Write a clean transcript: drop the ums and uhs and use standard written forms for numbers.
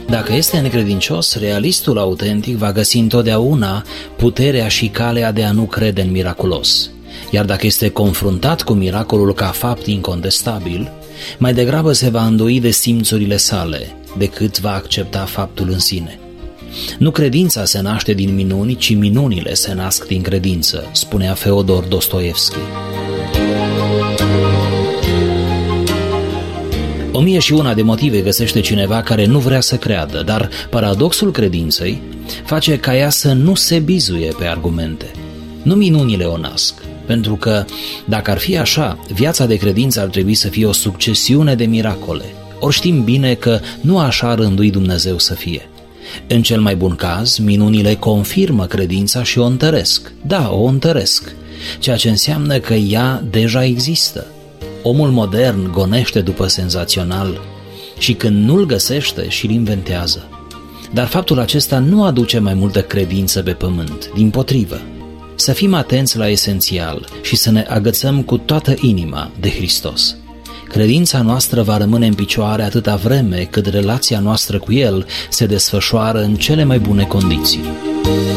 Dacă este necredincios, realistul autentic va găsi întotdeauna puterea și calea de a nu crede în miraculos. Iar dacă este confruntat cu miracolul ca fapt incontestabil, mai degrabă se va îndoi de simțurile sale decât va accepta faptul în sine. Nu credința se naște din minuni, ci minunile se nasc din credință, spunea Feodor Dostoevski. 1001 de motive găsește cineva care nu vrea să creadă, dar paradoxul credinței face ca ea să nu se bizuie pe argumente. Nu minunile o nasc, pentru că, dacă ar fi așa, viața de credință ar trebui să fie o succesiune de miracole. Ori știm bine că nu așa a rândui Dumnezeu să fie. În cel mai bun caz, minunile confirmă credința și o întăresc. Da, o întăresc, ceea ce înseamnă că ea deja există. Omul modern gonește după senzațional și când nu-l găsește și-l inventează. Dar faptul acesta nu aduce mai multă credință pe pământ, dimpotrivă. Să fim atenți la esențial și să ne agățăm cu toată inima de Hristos. Credința noastră va rămâne în picioare atâta vreme cât relația noastră cu El se desfășoară în cele mai bune condiții.